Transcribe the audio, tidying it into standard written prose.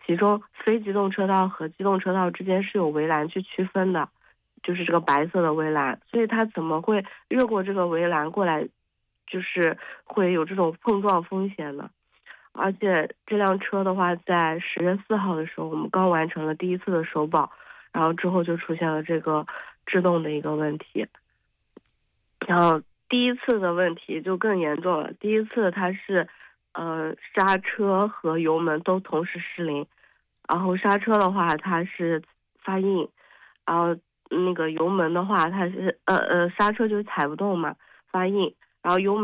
其中非机动车道和机动车道之间是有围栏去区分的，就是这个白色的围栏，所以它怎么会越过这个围栏过来，就是会有这种碰撞风险呢？而且这辆车的话，在10月4号的时候，我们刚完成了第一次的首保，然后之后就出现了这个制动的一个问题。然后第一次的问题就更严重了，第一次它是，刹车和油门都同时失灵，然后刹车的话它是发硬，然后那个油门的话它是刹车就是踩不动嘛，发硬，然后油门